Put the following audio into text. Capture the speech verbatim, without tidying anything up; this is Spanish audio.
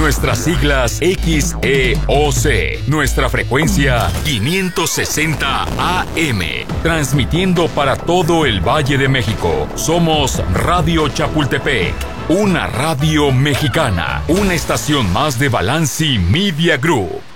Nuestras siglas X E O C. Nuestra frecuencia quinientos sesenta A M. Transmitiendo para todo el Valle de México. Somos Radio Chapultepec. Una radio mexicana. Una estación más de Balanci Media Group.